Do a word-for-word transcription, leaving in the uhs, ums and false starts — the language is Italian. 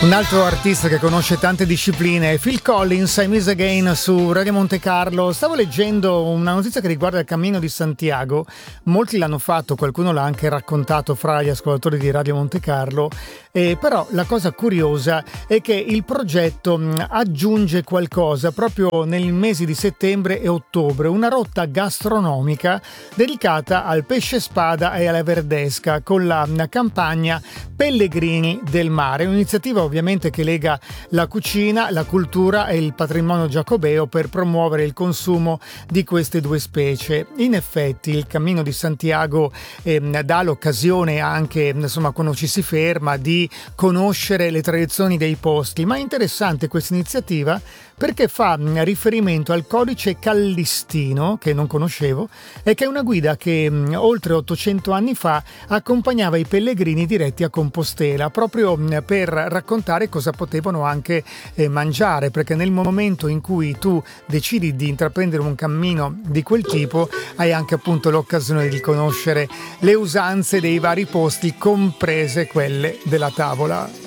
Un altro artista che conosce tante discipline è Phil Collins, I Miss Again su Radio Monte Carlo. Stavo leggendo una notizia che riguarda il Cammino di Santiago. Molti l'hanno fatto, qualcuno l'ha anche raccontato fra gli ascoltatori di Radio Monte Carlo. Eh, però la cosa curiosa è che il progetto mh, aggiunge qualcosa proprio nei mesi di settembre e ottobre, una rotta gastronomica dedicata al pesce spada e alla verdesca con la mh, campagna Pellegrini del Mare, un'iniziativa ovviamente che lega la cucina, la cultura e il patrimonio giacobeo per promuovere il consumo di queste due specie. In effetti il Cammino di Santiago eh, dà l'occasione anche, insomma, quando ci si ferma, di conoscere le tradizioni dei posti, ma è interessante questa iniziativa perché fa riferimento al codice callistino, che non conoscevo, e che è una guida che mh, oltre ottocento anni fa accompagnava i pellegrini diretti a Compostela, proprio mh, per raccontare cosa potevano anche eh, mangiare, perché nel momento in cui tu decidi di intraprendere un cammino di quel tipo hai anche appunto l'occasione di conoscere le usanze dei vari posti, comprese quelle della tavola.